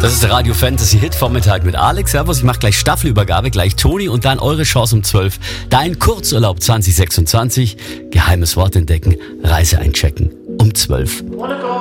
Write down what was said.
Das ist der Radio Fantasy Hit Vormittag mit Alex. Servus, ich mache gleich Staffelübergabe, gleich Toni und dann eure Chance um 12. Dein Kurzurlaub 2026. Geheimes Wort entdecken, Reise einchecken um 12.